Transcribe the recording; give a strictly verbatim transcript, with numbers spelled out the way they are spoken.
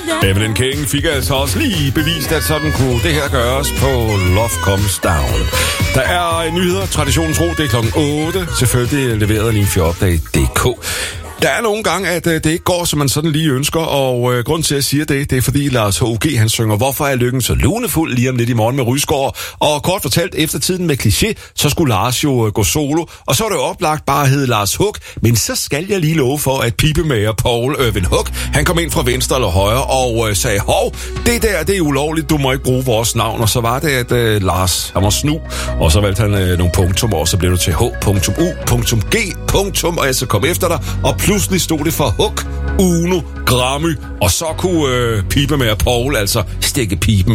Evelyn King fik altså også lige bevist, at sådan kunne det her gøres på Love Comes Down. Der er nyheder, traditionens ro, det er klokken otte. Selvfølgelig leveret lige fjorten punktum d k. Der er nogle gange, at det ikke går, som man sådan lige ønsker, og øh, grund til, at jeg siger det, det er fordi Lars H U G, han synger, hvorfor er lykken så lunefuld lige om lidt i morgen med Rysgaard. Og kort fortalt, efter tiden med kliché, så skulle Lars jo øh, gå solo, og så er det jo oplagt bare at hedde Lars Hug, men så skal jeg lige love for, at pibemager Paul Irvin Hug, han kom ind fra venstre eller højre og øh, sagde, hov, det der, det er ulovligt, du må ikke bruge vores navn, og så var det, at øh, Lars, han var snu, og så valgte han øh, nogle punktummer, og så blev det til H U G, og jeg så kom efter dig, og pludselig stod det for Hug, Uno, Grammy, og så kunne øh, pibemager Paul altså stikke pipen